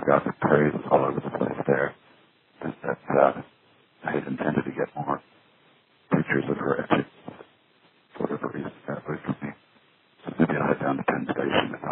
geographic praise all over the place there. That's his intention.